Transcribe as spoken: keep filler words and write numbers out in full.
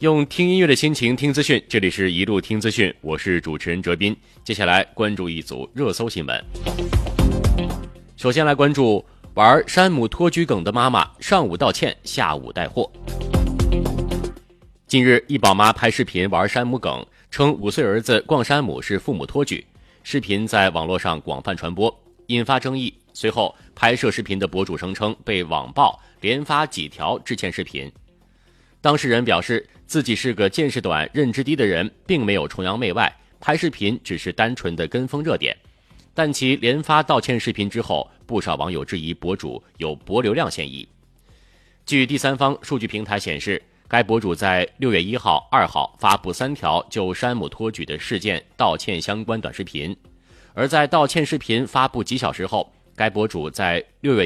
用听音乐的心情听资讯，这里是一路听资讯，我是主持人哲斌。接下来关注一组热搜新闻。首先来关注玩山姆托举梗的妈妈，上午道歉，下午带货。近日，一宝妈拍视频玩山姆梗，称五岁儿子逛山姆是父母托举，视频在网络上广泛传播，引发争议。随后，拍摄视频的博主声称被网暴，连发几条致歉视频。当事人表示，自己是个见识短、认知低的人，并没有崇洋媚外，拍视频只是单纯的跟风热点。但其连发道歉视频之后，不少网友质疑博主有博流量嫌疑。据第三方数据平台显示，该博主在六月一号、二号发布三条就山姆托举的事件道歉相关短视频，而在道歉视频发布几小时后，该博主在六月